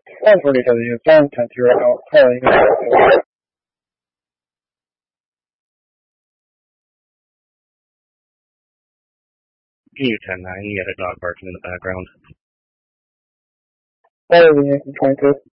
147 units on, 10-0 out, calling. U-10-9, you got a dog barking in the background. Follow the Yankee 22.